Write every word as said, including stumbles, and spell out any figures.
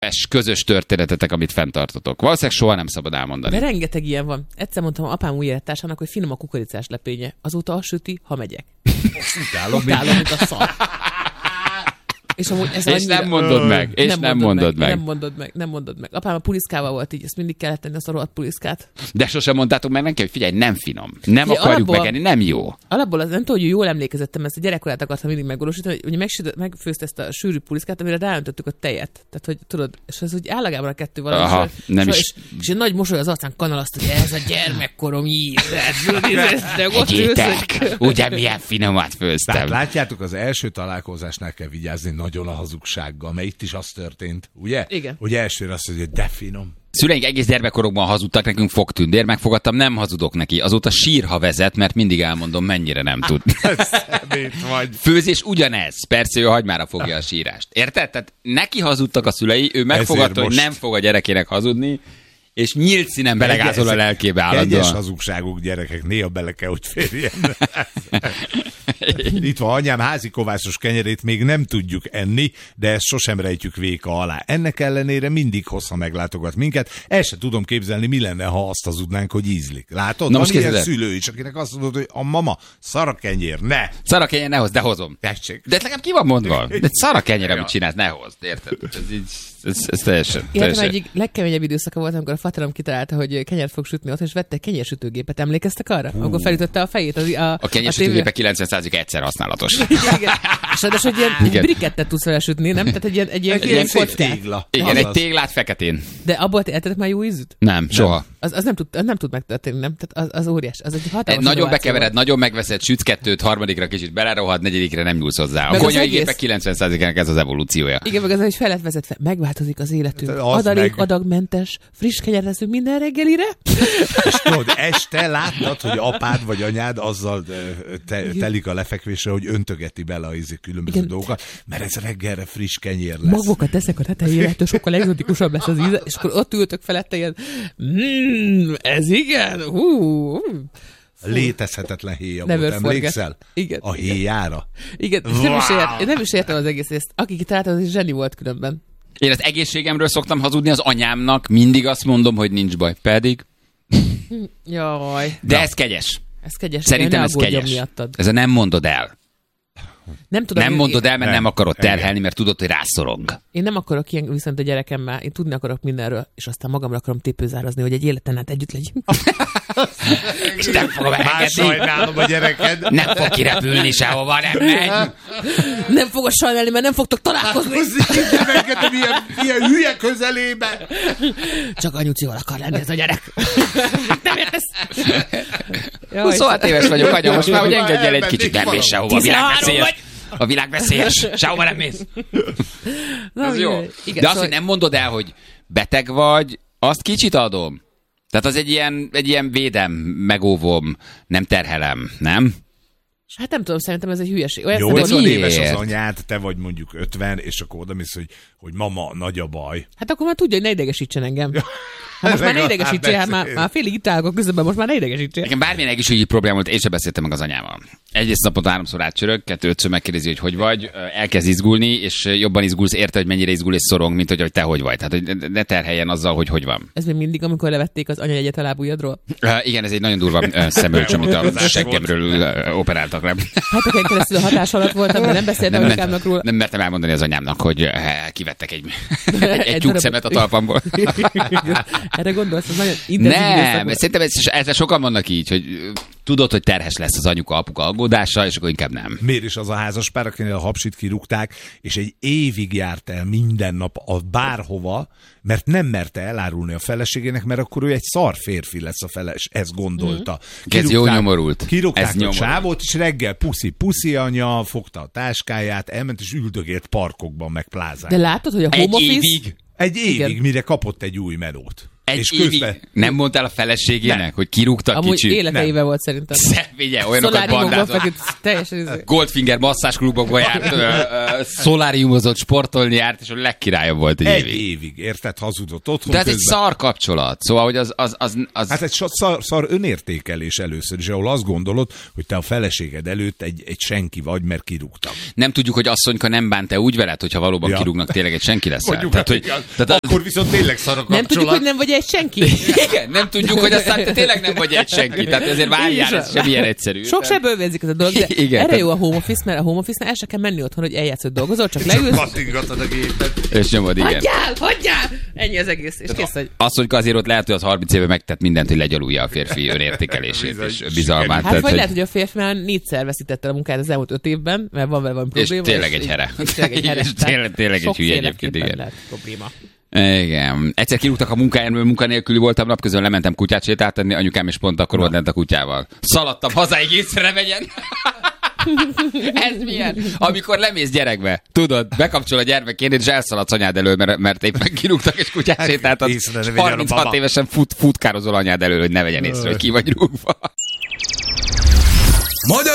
közös történetetek, amit fenntartotok. Valószínűleg soha nem szabad elmondani. De rengeteg ilyen van. Egyszer mondtam apám új élettársának, hogy finom a kukoricás lepénye. Azóta azt süti, ha megyek. Utálom, Utálom, mint a szar. És, amúgy ez és annyira... nem mondod meg. És nem, nem mondod meg. meg. Nem mondod meg. Nem mondod meg. Apám a puliszkával volt így, ezt mindig kellett tenni, azt a rohadt puliszkát. De sosem mondtátok meg neki, hogy figyelj, nem finom. Nem figyelj, akarjuk alapból, megenni, nem jó. Alapból az nem tudom, hogy jól emlékezettem, ezt a gyerekkorát akartam mindig megvalósítani, hogy megsüt, megfőzte ezt a sűrű puliszkát, amire ráöntöttük a tejet. Tehát, hogy tudod, és ez úgy állagában a kettő valami. Aha, és, nem és, is. És, és egy nagy mosoly az arcán kanalaszt, hogy ez a gyermekkorom ízlet. Egyétek, ugye milyen finomat főztem. Tehát látjátok, az első találkozásnál kell vigyázni nagyon a hazugsággal, mert itt is az történt, ugye? Igen. Hogy elsőre azt mondja, hogy de finom. Szüleink egész gyermekkorokban hazudtak, nekünk fogtündér, megfogadtam, nem hazudok neki. Azóta sírha vezet, mert mindig elmondom, mennyire nem tud. Főzés ugyanez. Persze ő hagymára fogja a sírást. Érted? Tehát neki hazudtak a szülei, ő megfogadta, hogy nem fog a gyerekének hazudni, és nyílt színen belegázol a lelkébe állandóan. Egyes hazugságok, gyerekek, néha bele kell, hogy férjen. Itt van anyám házi kovászos kenyerét még nem tudjuk enni, de ezt sosem rejtjük véka alá. Ennek ellenére mindig hossza meglátogat minket. El se tudom képzelni, mi lenne, ha azt hazudnánk, hogy ízlik. Látod? Na van most ilyen kezded. szülő is, akinek azt mondod, hogy a mama, szar kenyér, ne! Szar a kenyér, ne hozd, de hozom. Tessék. De legalább ki van mondva? De szar a kenyér, amit csinálsz, ne hozd. Érted? Ez így, ez, ez teljesen. Életem egyik legkeményebb időszaka volt, amikor a faterom kitalálta, hogy kenyert fog sütni ott, és vette egy kenyérsütőgépet. Emlékeztek arra? Hú. Akkor felütötte a fejét. Az, a, a kenyérsütőgépe kilencven százalék egyszer használatos. Igen. És ráadásul, hogy ilyen egy brikettet tudsz vele sütni, nem? Tehát egy ilyen, egy ilyen, egy ilyen szép kockát. tégla. Igen, egy téglát feketén. De abból eltetek már jó ízűt? Nem, soha. Az, az, nem tud, az nem tud megtörténni, nem? Tehát az, az óriás. Az egy hatalmas Nagyon innováció bekevered, volt. nagyon megveszed, sütsz kettőt, harmadikra kicsit belerohad, negyedikre nem nyúlsz hozzá. A Meg az konyhai egész- gépek kilencven százalékának ez az evolúciója. Igen, meg az, hogy fel lett vezetve. Megváltozik az életünk. Az Adalék, meg- adagmentes, friss kenyeret leszünk minden reggelire. És tudod, este láttad, hogy apád vagy anyád azzal ö, te, telik a lefekvésre, hogy öntögeti bele a izé különböző Igen. dolgokat, mert ez reggelre friss kenyér lesz. Magokat teszek a tetejére, ettől sokkal egzotikusabb lesz az íze, és akkor ott ültök felette ilyen, mmm, ez igen, hú, hú. Létezhetetlen héja Never volt, forget. emlékszel? Igen. A héjára. Igen, és nem is, ért, én nem is értem az egész ezt. Aki kitalálta, az is zseni volt különben. Én az egészségemről szoktam hazudni az anyámnak, mindig azt mondom, hogy nincs baj. Pedig. Jaj, De ez kegyes. ez kegyes. Szerintem ne ez aggódjon kegyes. miattad. Ez a nem mondod el. Nem, tudom, Nem én, mondod el, mert nem, Nem. akarod Igen. terhelni, mert tudod, hogy rászorong. Én nem akarok ilyen viszont a gyerekemmel. Én tudni akarok mindenről, és aztán magamra akarom tépőzárazni, hogy egy életen át együtt legyünk. És nem fogom Már elengedni. sajnálom a gyereked. Nem fog kirepülni sehova, nem megy. Nem fogod sajnálni, mert nem fogtok találkozni. Nem engedem ilyen, ilyen hülye közelébe. Csak anyucival akar lenni ez a gyerek. Nem értesz? Jaj, huszonhat éves vagyok, anya, most már, hogy engedj el egy Elmennék kicsit, nem mész valahol. sehova, a világ tizenhárom veszélyes. A világ veszélyes, sehova nem mész. Na, Ez jó. igen, igen, De azt, szóval- hogy nem mondod el, hogy beteg vagy, azt kicsit adom. Tehát az egy ilyen, egy ilyen védem, megóvom, nem terhelem, nem? Hát nem tudom, szerintem ez egy hülyeség. Olyan nyolcvan szempontból- miért? éves az anyád, te vagy mondjuk ötven, és akkor oda mész, hogy, hogy mama, nagy a baj. Hát akkor már tudja, hogy ne idegesítsen engem. Hát most már ne Legalább idegesítsél, hát már, beszél. már félig itt állok a közöbben, most már ne idegesítsél. Nekem bármilyen egészségügyi probléma volt, én sem beszéltem meg az anyával. Egyrészt naponta háromszor átcsörög, kettőtször megkérdezi, hogy hogy vagy, elkezd izgulni, és jobban izgulsz, érte, hogy mennyire izgul és szorong, mint hogy, hogy te hogy vagy. Tehát, hogy ne terheljen azzal, hogy hogy van. Ez még mindig, amikor levették az anyajegyet a lábujjadról. Uh, igen, ez egy nagyon durva uh, szemölcs, amit a seggemről uh, operáltak le. Hát akkor keresztül a hatás alatt voltam, de nem beszéltem Nem, anyukámnak róla. nem mertem elmondani az anyámnak, hogy uh, kivettek egy, egy, egy Egy tyúk darab- szemet a talpamból. Erre gondolsz, ez nagyon intenzív időszak Nem, volt. szerintem ez, ezzel sokan vannak így, hogy uh, tudod, hogy terhes lesz az anyuka, apuka aggódása, és akkor inkább nem. Miért is az a házaspár, akinél a hapsit kirúgták, és egy évig járt el minden nap a bárhova, mert nem merte elárulni a feleségének, mert akkor ő egy szar férfi lesz a feles, ezt gondolta. Ez jó nyomorult. Kirúgták Ez a nyomorult. csávót, és reggel puszi, puszi anya, fogta a táskáját, elment és üldögélt parkokban, meg plázán. De látod, hogy a Egy home office... évig. Egy évig, Igen. mire kapott egy új melót. Egy és évig közben... nem mondtál a feleségének, nem. hogy kirúgtak Amúgy kicsit? életeivel volt szerintem. Szevigye, olyanokat bandázott. Teljesen... Goldfinger masszásklubokba járt, ö, ö, szoláriumozott, sportolni járt, és a legkirályabb volt egy, egy évig. évig, érted, hazudott otthon De ez közben. egy szar kapcsolat, szóval, hogy az... az, az, az... Hát egy szar, szar önértékelés először is, ahol azt gondolod, hogy te a feleséged előtt egy, egy senki vagy, mert kirúgtam. Nem tudjuk, hogy asszonyka nem bánt-e úgy veled, hogyha valóban ja. kirúgnak, tényleg egy senki lesz. Tehát, hogy, tehát akkor viszont tényleg szar a kapcsolat. Nem tudjuk, hogy nem vagy egy senki. Igen, nem tudjuk, hogy aztán te tényleg nem vagy egy senki. Tehát ezért várjál, ez sem ilyen egyszerű. Sok se bővérzik ez a dolog, de igen, erre jó a home office, mert a home office-nál el se kell menni otthon, hogy eljátsz, hogy dolgozol, csak leülsz. Kattingatod a gépet. És nyomod, igen. Hagyjál, hagyjál! Ennyi az egész, és kész vagy. Asszonyka azért ott lehet, hogy az harminc éve megtett mindent, hogy legyalulja a férfi önértékelését és bizalmát. Hát tehát, vagy hogy... lehet, hogy a férfi már négyszer veszítette a munkáját az elmúlt öt évben, mert van vele valami probléma. És tényleg egy here. És tényleg egy here. És tényleg, tényleg egy hülye egyébként, igen. Lehet probléma. Igen. Egyszer kirúgtak a munkáján, munkanélküli voltam, napközben lementem kutyát sétáltatni, anyukám is pont akkor volt lent a kutyával. Szaladtam hazáig észre vegyen. Ez milyen? Amikor lemész gyerekbe, tudod, bekapcsol a gyermekként, és elszaladsz anyád elől, mert, mert éppen kirúgtak, és kutyát sétáltat, és harminchat évesen fut, futkározol anyád elől, hogy ne vegyen észre, hogy ki vagy rúgva.